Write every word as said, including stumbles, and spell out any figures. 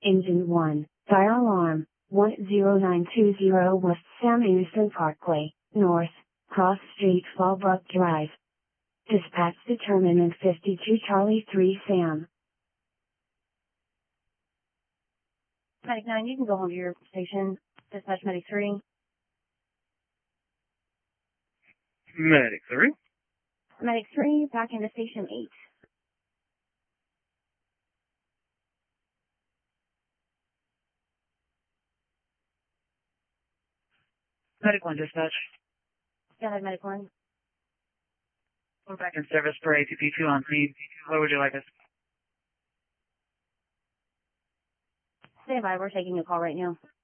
Engine one, fire alarm, one zero nine two zero West Sam Houston Parkway, North, Cross Street Fallbrook Drive. Dispatch determinant fifty-two Charlie three Sam. Medic nine, you can go home to your station. Dispatch Medic three. Medic three. Medic three, back into Station eight. Medic one dispatch. Go ahead, Medic one. We're back in service for A T P two on scene. Where would you like us? Stand by, we're taking a call right now.